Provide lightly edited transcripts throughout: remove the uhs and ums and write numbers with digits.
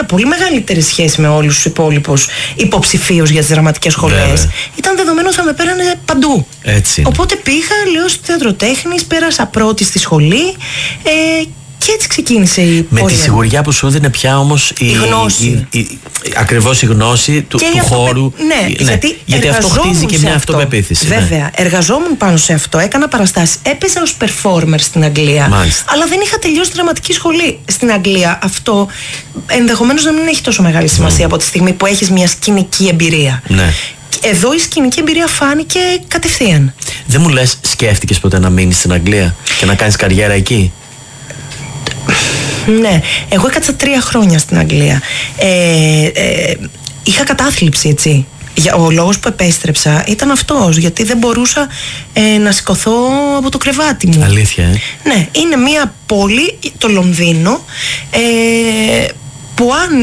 πολύ μεγαλύτερη σχέση με όλους τους υπόλοιπους υποψηφίους για τις δραματικές σχολές. Ήταν δεδομένο θα με πέρανε παντού. Έτσι. Οπότε πήγα, λέω στο θέατρο τέχνης, πέρασα πρώτη στη σχολή. Και έτσι ξεκίνησε η πορεία. Με τη σιγουριά που σου έδινε πια όμως η γνώση. Ακριβώς η γνώση του χώρου. Ναι, γιατί αυτό χτίζει και μια αυτοπεποίθηση. Βέβαια, εργαζόμουν πάνω σε αυτό, έκανα παραστάσεις. Έπαιζα ως performer στην Αγγλία. Μάλιστα. Αλλά δεν είχα τελειώσει δραματική σχολή στην Αγγλία. Αυτό ενδεχομένως να μην έχει τόσο μεγάλη σημασία από τη στιγμή που έχεις μια σκηνική εμπειρία. Ναι. Εδώ η σκηνική εμπειρία φάνηκε κατευθείαν. Δεν μου λες, σκέφτηκες ποτέ να μείνεις στην Αγγλία και να κάνεις καριέρα εκεί? Ναι, εγώ έκατσα 3 χρόνια στην Αγγλία. Είχα κατάθλιψη, έτσι. Ο λόγος που επέστρεψα ήταν αυτός, γιατί δεν μπορούσα να σηκωθώ από το κρεβάτι μου. Αλήθεια, Ναι, είναι μια πόλη, το Λονδίνο, που αν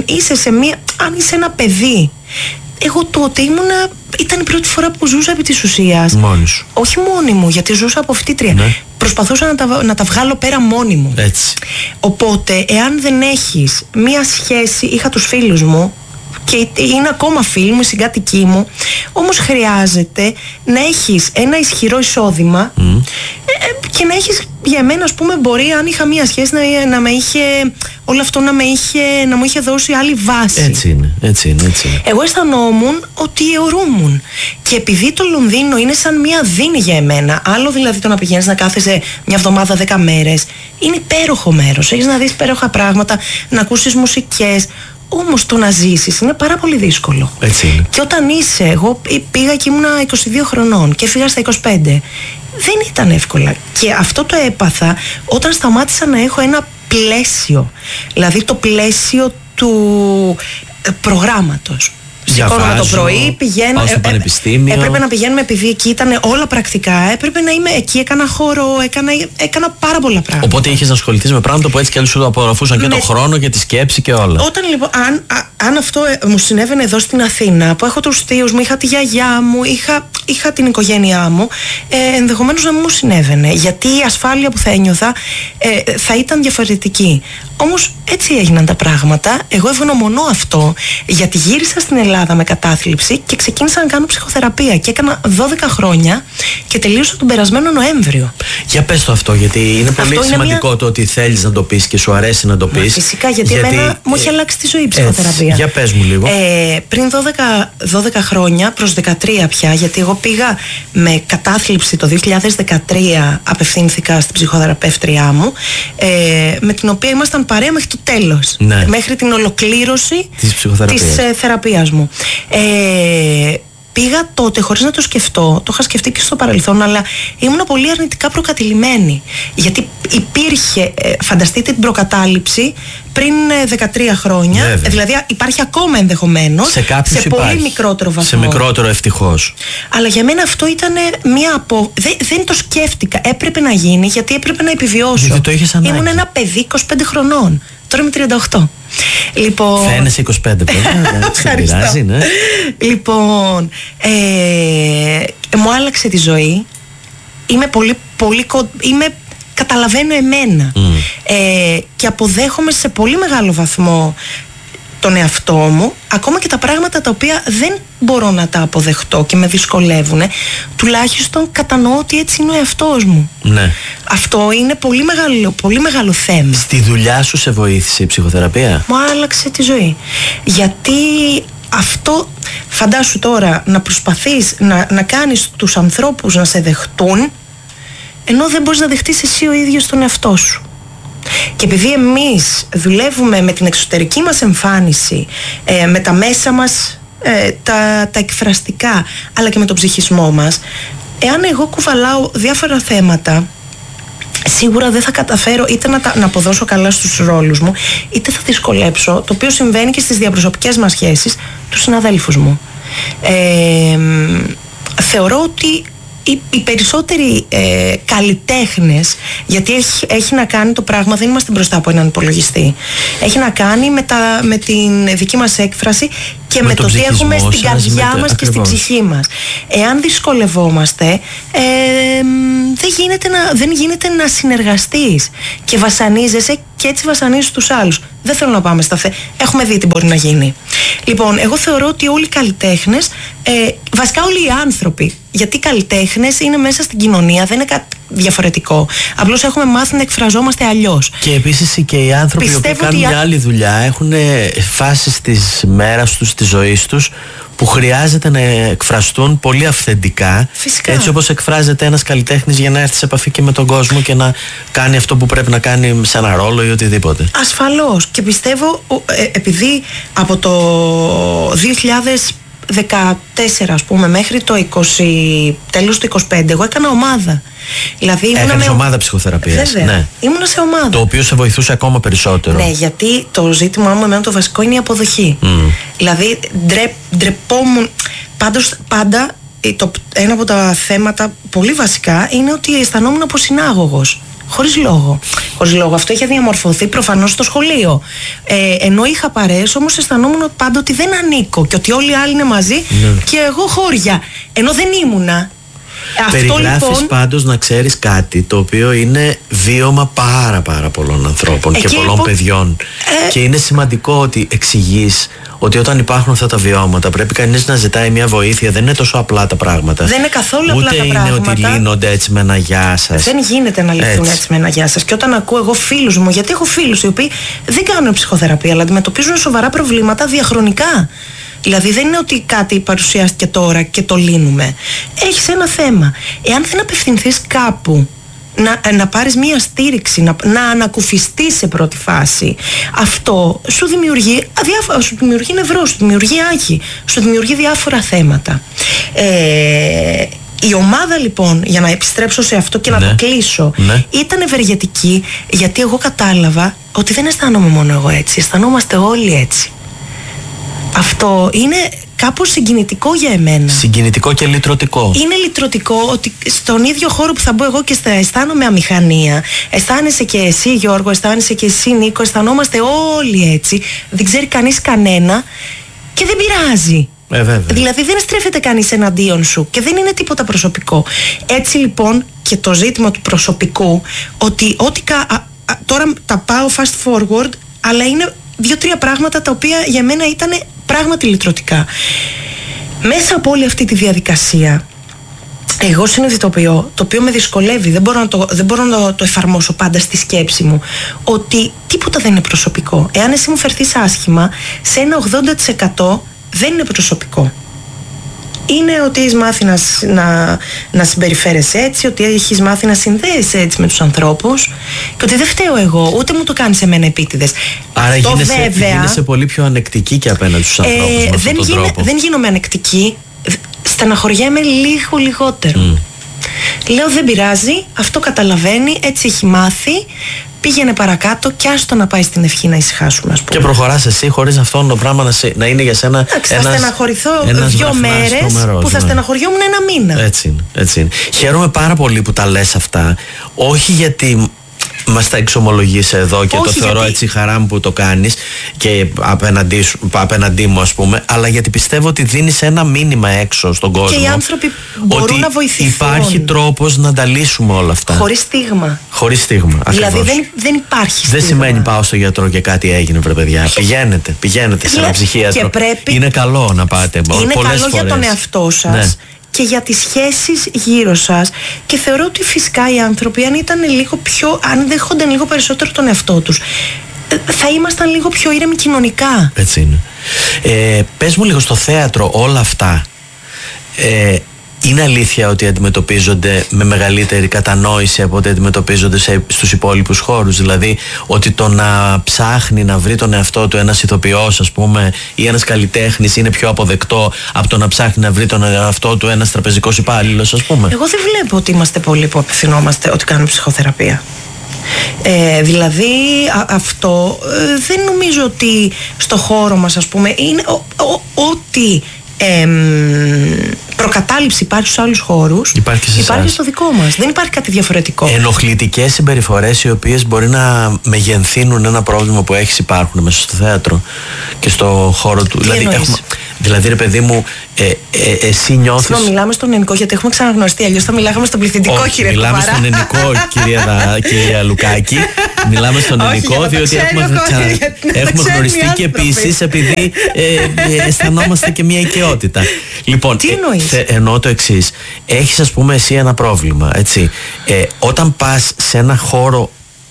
είσαι ένα παιδί. Εγώ τότε ήταν η πρώτη φορά που ζούσα επί της ουσίας. Μόνη σου? Όχι μόνη μου, γιατί ζούσα από φοιτήτρια. Ναι. Προσπαθούσα να τα βγάλω πέρα μόνη μου. Έτσι. Οπότε, εάν δεν έχεις μία σχέση, είχα τους φίλους μου και είναι ακόμα φίλοι μου, συγκάτοικοί μου, όμως χρειάζεται να έχεις ένα ισχυρό εισόδημα και να έχεις, για μένα ας πούμε, μπορεί αν είχα μία σχέση να με είχε, όλο αυτό να μου είχε δώσει άλλη βάση. Έτσι είναι. Εγώ αισθανόμουν ότι αιωρούμουν. Και επειδή το Λονδίνο είναι σαν μία δίνη για εμένα, άλλο δηλαδή το να πηγαίνεις να κάθεσαι μια εβδομάδα 10 μέρες, είναι υπέροχο μέρος. Έχεις να δεις υπέροχα πράγματα, να ακούσεις μουσικές. Όμως το να ζήσεις είναι πάρα πολύ δύσκολο. Έτσι είναι. Και όταν εγώ πήγα και ήμουνα 22 χρονών και φύγα στα 25. Δεν ήταν εύκολα. Και αυτό το έπαθα όταν σταμάτησα να έχω ένα πλαίσιο. Δηλαδή το πλαίσιο του προγράμματος. Σηκώνομαι το πρωί, πηγαίνω. Έπρεπε να πηγαίνουμε, επειδή εκεί ήταν όλα πρακτικά. Έπρεπε να είμαι εκεί, έκανα χώρο, έκανα πάρα πολλά πράγματα. Οπότε είχες να ασχοληθείς με πράγματα που έτσι κι αλλιώς σου το απορροφούσαν και το χρόνο και τη σκέψη και όλα. Όταν λοιπόν, αν αυτό μου συνέβαινε εδώ στην Αθήνα, που έχω τους θείους μου, είχα τη γιαγιά μου, είχα την οικογένειά μου, ενδεχομένως να μην μου συνέβαινε. Γιατί η ασφάλεια που θα ένιωθα θα ήταν διαφορετική. Όμως έτσι έγιναν τα πράγματα. Εγώ ευγνωμονώ αυτό, γιατί γύρισα στην Ελλάδα με κατάθλιψη και ξεκίνησα να κάνω ψυχοθεραπεία. Και έκανα 12 χρόνια και τελείωσα τον περασμένο Νοέμβριο. Για πες το αυτό, γιατί είναι πολύ σημαντικό το ότι θέλεις να το πεις και σου αρέσει να το πεις. Φυσικά, γιατί εμένα μου έχει αλλάξει τη ζωή η ψυχοθεραπεία. Για πες μου λίγο. Πριν 12 χρόνια, προς 13 πια, γιατί εγώ πήγα με κατάθλιψη το 2013, απευθύνθηκα στην ψυχοθεραπεύτριά μου, με την οποία ήμασταν παρέα μέχρι το τέλος. Ναι. Μέχρι την ολοκλήρωση της θεραπείας μου. Πήγα τότε χωρίς να το σκεφτώ, το είχα σκεφτεί και στο παρελθόν, αλλά ήμουν πολύ αρνητικά προκατηλημένη. Γιατί υπήρχε, φανταστείτε την προκατάληψη πριν 13 χρόνια, δηλαδή υπάρχει ακόμα ενδεχομένως, σε πολύ μικρότερο βαθμό. Σε μικρότερο ευτυχώς. Αλλά για μένα αυτό ήταν δεν το σκέφτηκα, έπρεπε να γίνει, γιατί έπρεπε να επιβιώσω. Γιατί το είχες ανάγκη. Ήμουν ένα παιδί 25 χρονών, τώρα είμαι 38. Λοιπόν... Φαίνεσαι 25 πειράζει, ναι. Λοιπόν, μου άλλαξε τη ζωή. Καταλαβαίνω εμένα. Και αποδέχομαι σε πολύ μεγάλο βαθμό τον εαυτό μου, ακόμα και τα πράγματα τα οποία δεν μπορώ να τα αποδεχτώ και με δυσκολεύουν, τουλάχιστον κατανοώ ότι έτσι είναι ο εαυτός μου. Ναι. Αυτό είναι πολύ μεγάλο θέμα. Στη δουλειά σου σε βοήθησε η ψυχοθεραπεία? Μου άλλαξε τη ζωή. Γιατί αυτό, φαντάσου τώρα, να προσπαθείς να κάνεις τους ανθρώπους να σε δεχτούν, ενώ δεν μπορείς να δεχτείς εσύ ο ίδιος τον εαυτό σου. Και επειδή εμείς δουλεύουμε με την εξωτερική μας εμφάνιση, με τα μέσα μας, τα εκφραστικά, αλλά και με τον ψυχισμό μας, εάν εγώ κουβαλάω διάφορα θέματα, σίγουρα δεν θα καταφέρω είτε να αποδώσω καλά στους ρόλους μου, είτε θα δυσκολέψω, το οποίο συμβαίνει και στις διαπροσωπικές μας σχέσεις, τους συναδέλφους μου. Θεωρώ ότι οι περισσότεροι καλλιτέχνες, γιατί έχει να κάνει το πράγμα, δεν είμαστε μπροστά από έναν υπολογιστή. Έχει να κάνει με την δική μας έκφραση και με το τι έχουμε στην καρδιά μας και στην ψυχή μας. Εάν δυσκολευόμαστε, δεν γίνεται να συνεργαστείς και βασανίζεσαι και έτσι βασανίζεις τους άλλους. Δεν θέλω να πάμε στα έχουμε δει τι μπορεί να γίνει. Λοιπόν, εγώ θεωρώ ότι όλοι οι καλλιτέχνες, βασικά όλοι οι άνθρωποι, γιατί οι καλλιτέχνες είναι μέσα στην κοινωνία, δεν είναι κάτι διαφορετικό. Απλώς έχουμε μάθει να εκφραζόμαστε αλλιώς. Και επίσης και οι άνθρωποι που κάνουν μια άλλη δουλειά έχουν φάσεις της μέρας τους, της ζωής τους, που χρειάζεται να εκφραστούν πολύ αυθεντικά. Φυσικά. Έτσι όπως εκφράζεται ένας καλλιτέχνης για να έρθει σε επαφή και με τον κόσμο και να κάνει αυτό που πρέπει να κάνει σε ένα ρόλο ή οτιδήποτε. Ασφαλώς. Και πιστεύω, επειδή από το 2014 ας πούμε μέχρι το 20, τέλος του 25, εγώ έκανα ομάδα. Δηλαδή έκανες ομάδα ψυχοθεραπείας. Βέβαια, ναι. Ήμουνα σε ομάδα. Το οποίο σε βοηθούσε ακόμα περισσότερο. Ναι, γιατί το ζήτημά μου εμένα το βασικό είναι η αποδοχή. Δηλαδή ντρεπόμουν. Πάντως πάντα ένα από τα θέματα πολύ βασικά είναι ότι αισθανόμουν από συνάγωγος. Χωρίς λόγο. Αυτό είχε διαμορφωθεί προφανώς στο σχολείο. Ενώ είχα παρέες, όμως αισθανόμουν πάντα ότι δεν ανήκω και ότι όλοι οι άλλοι είναι μαζί και εγώ χώρια. Ενώ δεν ήμουνα. Περιγράφεις λοιπόν, πάντως να ξέρεις κάτι το οποίο είναι βίωμα πάρα πολλών ανθρώπων και πολλών λοιπόν, παιδιών και είναι σημαντικό ότι εξηγείς ότι όταν υπάρχουν αυτά τα βιώματα πρέπει κανείς να ζητάει μια βοήθεια. Δεν είναι τόσο απλά τα πράγματα. Δεν είναι καθόλου απλά τα πράγματα. Ούτε είναι ότι λύνονται έτσι με ένα γεια σας. Δεν γίνεται να λυθούν έτσι με ένα γεια σας. Και όταν ακούω εγώ φίλους μου, γιατί έχω φίλους οι οποίοι δεν κάνουν ψυχοθεραπεία αλλά αντιμετωπίζουν σοβαρά προβλήματα διαχρονικά. Δηλαδή δεν είναι ότι κάτι παρουσιάστηκε τώρα και το λύνουμε. Έχεις ένα θέμα. Εάν δεν απευθυνθείς κάπου να πάρεις μία στήριξη, να ανακουφιστείς σε πρώτη φάση, αυτό σου δημιουργεί νευρό, σου δημιουργεί άγχη, σου δημιουργεί διάφορα θέματα. Η ομάδα λοιπόν, για να επιστρέψω σε αυτό και να το κλείσω, ήταν ευεργετική, γιατί εγώ κατάλαβα ότι δεν αισθάνομαι μόνο εγώ έτσι, αισθανόμαστε όλοι έτσι. Αυτό είναι κάπως συγκινητικό για εμένα. Συγκινητικό και λυτρωτικό. Είναι λυτρωτικό ότι στον ίδιο χώρο που θα μπω εγώ και αισθάνομαι αμηχανία, αισθάνεσαι και εσύ Γιώργο, αισθάνεσαι και εσύ Νίκο, αισθανόμαστε όλοι έτσι, δεν ξέρει κανείς κανένα και δεν πειράζει. Δηλαδή δεν στρέφεται κανείς εναντίον σου και δεν είναι τίποτα προσωπικό. Έτσι λοιπόν και το ζήτημα του προσωπικού, ότι τώρα τα πάω fast forward, αλλά είναι 2-3 πράγματα τα οποία για μένα ήταν πράγματι λυτρωτικά. Μέσα από όλη αυτή τη διαδικασία εγώ συνειδητοποιώ, το οποίο με δυσκολεύει, δεν μπορώ να το εφαρμόσω πάντα στη σκέψη μου, ότι τίποτα δεν είναι προσωπικό. Εάν εσύ μου φερθείς άσχημα, σε ένα 80% δεν είναι προσωπικό. Είναι ότι έχεις μάθει να συμπεριφέρεσαι έτσι, ότι έχεις μάθει να συνδέεσαι έτσι με τους ανθρώπους και ότι δεν φταίω εγώ, ούτε μου το κάνεις εμένα επίτηδες. Άρα γίνεσαι πολύ πιο ανεκτική και απέναντι στους ανθρώπους με αυτόν τον τρόπο. Δεν γίνομαι ανεκτική, στεναχωριέμαι λίγο λιγότερο. Λέω δεν πειράζει, αυτό καταλαβαίνει, έτσι έχει μάθει, πήγαινε παρακάτω και άστο να πάει στην ευχή να ησυχάσουμε, ας πούμε. Και προχωράς εσύ χωρίς αυτό το πράγμα να είναι για σένα. Θα στεναχωρηθώ 2 μέρες που θα στεναχωριόμουν 1 μήνα. Έτσι είναι. Χαίρομαι πάρα πολύ που τα λες αυτά. Όχι γιατί μας τα εξομολογείς εδώ και το θεωρώ έτσι χαρά μου που το κάνεις και απέναντί μου, ας πούμε, αλλά γιατί πιστεύω ότι δίνεις ένα μήνυμα έξω στον κόσμο. Και οι άνθρωποι μπορούν να βοηθηθούν. Υπάρχει τρόπος να τα λύσουμε όλα αυτά. Χωρίς στίγμα. Δηλαδή δεν υπάρχει στίγμα. Δεν σημαίνει πάω στο γιατρό και κάτι έγινε, βρε παιδιά. Πηγαίνετε σε ένα ψυχίατρο. Είναι καλό να πάτε. Είναι καλό για τον εαυτό σας. Και για τις σχέσεις γύρω σας, και θεωρώ ότι φυσικά οι άνθρωποι αν δέχονταν λίγο περισσότερο τον εαυτό τους, θα ήμασταν λίγο πιο ήρεμοι κοινωνικά. Έτσι είναι. Πες μου λίγο, στο θέατρο όλα αυτά είναι αλήθεια ότι αντιμετωπίζονται με μεγαλύτερη κατανόηση από ότι αντιμετωπίζονται στους υπόλοιπους χώρους? Δηλαδή ότι το να ψάχνει να βρει τον εαυτό του ένας ηθοποιός, ας πούμε, ή ένας καλλιτέχνης είναι πιο αποδεκτό από το να ψάχνει να βρει τον εαυτό του ένας τραπεζικός υπάλληλος, ας πούμε? Εγώ δεν βλέπω ότι είμαστε πολλοί που απευθυνόμαστε ότι κάνουμε ψυχοθεραπεία. Δηλαδή αυτό δεν νομίζω ότι στο χώρο μας, ας πούμε, είναι ότι προκατάληψη υπάρχει στους άλλους χώρους, υπάρχει στο δικό μας. Δεν υπάρχει κάτι διαφορετικό. Ενοχλητικές συμπεριφορές οι οποίες μπορεί να μεγενθύνουν ένα πρόβλημα που έχεις υπάρχουν μέσα στο θέατρο και στο χώρο του. Δηλαδή ρε παιδί μου, εσύ νιώθεις... Μιλάμε στον ελληνικό γιατί έχουμε ξαναγνωριστεί, αλλιώς θα μιλάγαμε στον πληθυντικό. Όχι, μιλάμε στον ελληνικό κυρία Λουκάκη. Μιλάμε στον ελληνικό, διότι έχουμε γνωριστεί και επίσης επειδή αισθανόμαστε και μια οικειότητα. Λοιπόν, τι εννοείς? Εννοώ το εξής. Έχεις, ας πούμε, εσύ ένα πρόβλημα, έτσι. Όταν πας σε ένα χώρο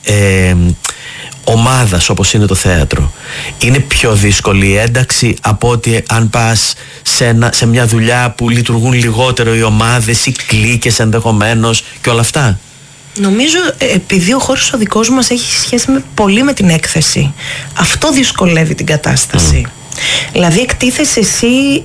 ομάδας όπως είναι το θέατρο, είναι πιο δύσκολη η ένταξη από ότι αν πας σε μια δουλειά που λειτουργούν λιγότερο οι ομάδες, οι κλίκες ενδεχομένως και όλα αυτά? Νομίζω επειδή ο χώρος ο δικός μας έχει σχέση πολύ με την έκθεση, αυτό δυσκολεύει την κατάσταση. Δηλαδή εκτίθεσαι εσύ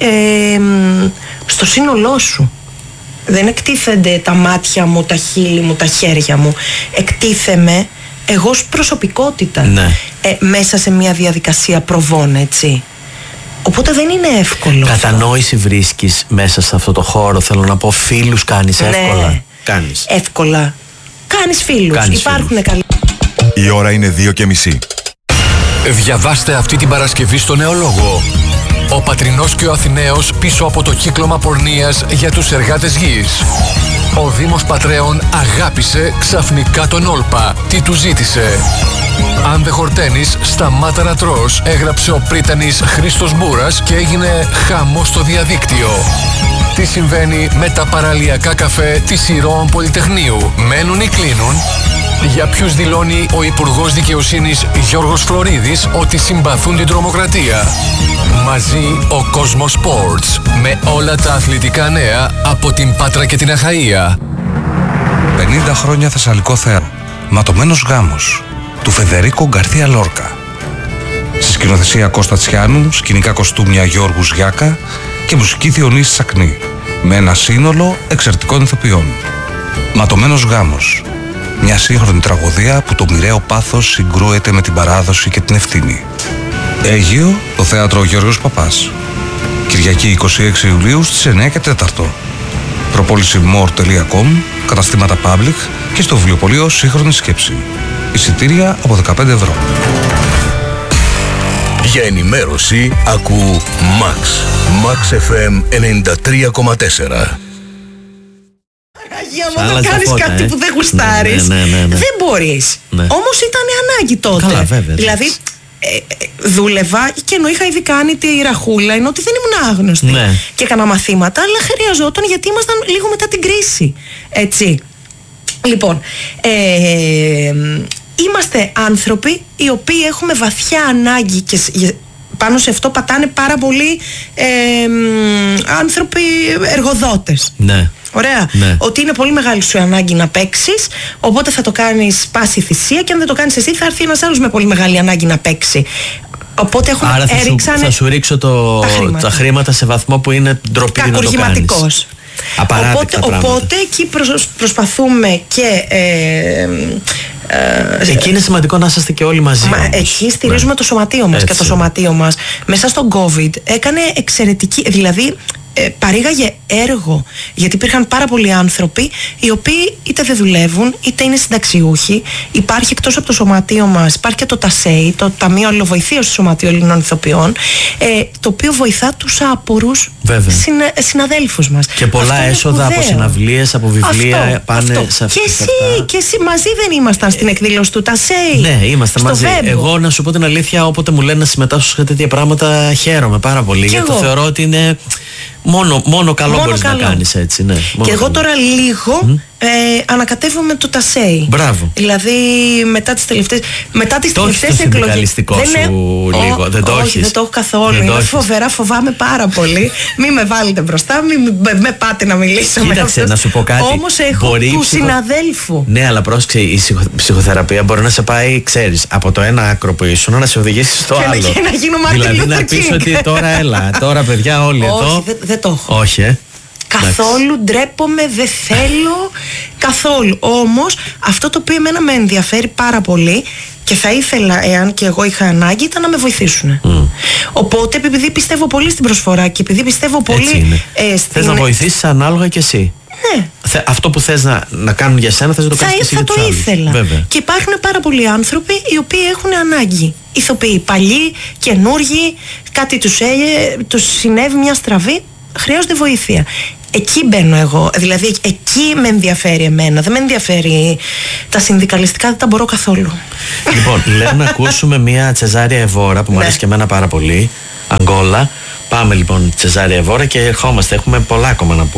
στο σύνολό σου. Δεν εκτίθενται τα μάτια μου, τα χείλη μου, τα χέρια μου. Εκτίθεμαι εγώ ως προσωπικότητα, ναι, μέσα σε μια διαδικασία προβών, έτσι. Οπότε δεν είναι εύκολο. Κατανόηση βρίσκεις μέσα σε αυτό το χώρο, θέλω να πω, φίλους κάνεις εύκολα? Ναι, κάνεις. Εύκολα. Κάνεις φίλους. Υπάρχουν καλοί. Η ώρα είναι 2:30. Διαβάστε αυτή την Παρασκευή στο Νεολόγο. Ο Πατρινός και ο Αθηναίος πίσω από το κύκλωμα πορνείας για τους εργάτες γης. Ο Δήμος Πατρέων αγάπησε ξαφνικά τον Όλπα. Τι του ζήτησε? Αν δεν χορταίνεις, σταμάτα να τρως, έγραψε ο πρίτανης Χρήστος Μπούρας και έγινε χαμός στο διαδίκτυο. Τι συμβαίνει με τα παραλιακά καφέ της Ηρώων Πολυτεχνείου? Μένουν ή κλείνουν? Για ποιους δηλώνει ο Υπουργός Δικαιοσύνης Γιώργος Φλωρίδης ότι συμπαθούν την τρομοκρατία? Μαζί ο Κόσμος Sports με όλα τα αθλητικά νέα από την Πάτρα και την Αχαΐα. 50 χρόνια Θεσσαλικό θέατρο. Ματωμένος γάμος του Φεδερίκο Γκαρθία Λόρκα. Στη σκηνοθεσία Κώστα Τσιάνου, σκηνικά κοστούμια Γιώργου Γιάκα και μουσική Διονύση Σακνή, με ένα σύνολο εξαιρετικών ηθοποιών. Ματωμένος γάμος. Μια σύγχρονη τραγωδία που το μοιραίο πάθος συγκρούεται με την παράδοση και την ευθύνη. Αίγυο, το θέατρο Γιώργος Παπάς. Κυριακή 26 Ιουλίου στις 9 και 4. Προπόληση more.com, καταστήματα public και στο βιβλιοπωλείο Σύγχρονη Σκέψη. Εισιτήρια από 15 ευρώ. Για ενημέρωση ακού Max. Max FM 93,4. Άμα δεν κάνεις κάτι που δεν γουστάρεις, δεν μπορείς. Όμως ήταν ανάγκη τότε. Καλά, βέβαια. Δηλαδή δούλευα και ενώ είχα ήδη κάνει τη ραχούλα, ενώ ότι δεν ήμουν άγνωστη, ναι, και έκανα μαθήματα, αλλά χρειαζόταν γιατί ήμασταν λίγο μετά την κρίση. Έτσι. Λοιπόν, είμαστε άνθρωποι οι οποίοι έχουμε βαθιά ανάγκη και πάνω σε αυτό πατάνε πάρα πολλοί άνθρωποι εργοδότες. Ναι. Ωραία. Ναι. Ότι είναι πολύ μεγάλη σου ανάγκη να παίξεις, οπότε θα το κάνεις πάση θυσία, και αν δεν το κάνεις εσύ θα έρθει ένας άλλος με πολύ μεγάλη ανάγκη να παίξει. Οπότε έχουν έριξαν. Θα σου ρίξω τα χρήματα σε βαθμό που είναι ντροπή να το κάνεις. Οπότε εκεί προσπαθούμε και εκεί είναι σημαντικό να είσαστε και όλοι μαζί. Εκεί στηρίζουμε το σωματείο μας. Έτσι. Και το σωματείο μας μέσα στον COVID έκανε εξαιρετική, δηλαδή παρήγαγε έργο, γιατί υπήρχαν πάρα πολλοί άνθρωποι οι οποίοι είτε δεν δουλεύουν είτε είναι συνταξιούχοι. Υπάρχει εκτός από το σωματείο μας, υπάρχει και το ΤΑΣΕΙ, το Ταμείο Αλληλοβοηθείας του Σωματείου Ελληνών Ηθοποιών, το οποίο βοηθά τους άπορους συναδέλφους μας. Και πολλά έσοδα από συναυλίες, από βιβλία πάνε σε αυτό. Και εσύ μαζί δεν ήμασταν στην εκδήλωση του ΤΑΣΕΙ? Ναι, ήμασταν μαζί. Εγώ να σου πω την αλήθεια, όποτε μου λένε να συμμετάσχω σε τέτοια πράγματα, χαίρομαι πάρα πολύ. Γιατί το θεωρώ ότι είναι μόνο καλό μπορείς να κάνεις, έτσι, ναι. Και εγώ τώρα λίγο ανακατεύω με το ΤΑΣΕΙ. Μπράβο. Δηλαδή μετά τις τελευταίες εκλογές. Το έχεις το συνδικαλιστικό σου λίγο? Δεν το έχεις? Όχι, δεν το έχω καθόλου. Είναι φοβερά, φοβάμαι πάρα πολύ. Μην με βάλετε μπροστά, μην με πάτε να μιλήσω. Κοίταξε, να σου πω κάτι. Όμως έχω του συναδέλφου. Ναι, αλλά πρόσεξε, η ψυχοθεραπεία μπορεί να σε πάει, ξέρεις, από το ένα άκρο που ήσουν να σε οδηγήσει στο άλλο. Και να γίνω Μάρτιν Λούθερ Κίνγκ. Δηλαδή να πεις ότι τώρα έλα, τώρα παιδιά όλοι εδώ. Δεν το έχω. Όχι, Καθόλου, ντρέπομαι, δεν θέλω καθόλου. Όμως αυτό το οποίο εμένα με ενδιαφέρει πάρα πολύ και θα ήθελα, εάν και εγώ είχα ανάγκη, ήταν να με βοηθήσουν. Οπότε επειδή πιστεύω πολύ στην προσφορά και επειδή πιστεύω πολύ θες να βοηθήσεις ανάλογα κι εσύ. Ναι. Αυτό που θες να κάνουν για σένα, θες να το κάνεις και εσύ για τους άλλους. Θα το ήθελα. Βέβαια. Και υπάρχουν πάρα πολλοί άνθρωποι οι οποίοι έχουν ανάγκη. Ηθοποιοί, παλιοί, καινούργοι, κάτι τους συνέβη, μια στραβή, χρειάζονται βοήθεια. Εκεί μπαίνω εγώ. Δηλαδή εκεί με ενδιαφέρει εμένα. Δεν με ενδιαφέρει τα συνδικαλιστικά, δεν τα μπορώ καθόλου. Λοιπόν, λέω να ακούσουμε μια Τσεζάρια Εβόρα που μου αρέσει και εμένα πάρα πολύ. Αγγόλα. Πάμε λοιπόν Τσεζάρια Εβόρα και ερχόμαστε. Έχουμε πολλά ακόμα να πούμε.